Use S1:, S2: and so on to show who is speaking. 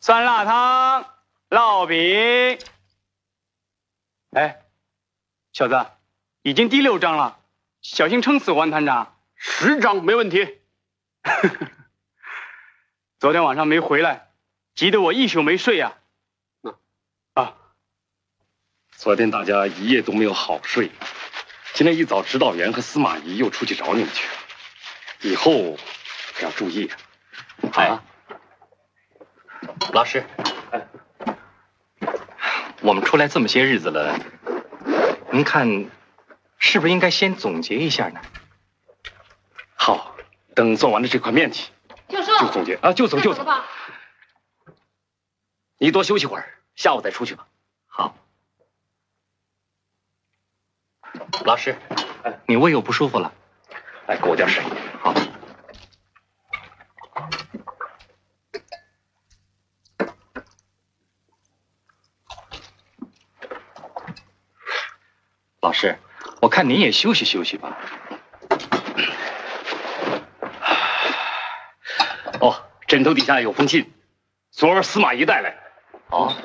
S1: 酸辣汤、烙饼。哎，小子，已经第6章了，小心撑死王团长。
S2: 10章没问题。
S1: 昨天晚上没回来，急得我一宿没睡呀。
S3: 昨天大家一夜都没有好睡，今天一早指导员和司马懿又出去找你们去了，以后可要注意啊。
S4: 老师，我们出来这么些日子了，您看，是不是应该先总结一下呢？
S3: 好，等做完了这块面体，
S5: 教授
S3: 就总结啊，就走。你多休息会儿，下午再出去吧。
S4: 好。老师，你胃又不舒服了，
S3: 来给我点水。
S4: 好。老师，我看您也休息休息吧。
S3: 哦，枕头底下有封信，昨儿司马懿带来的。
S4: 哦。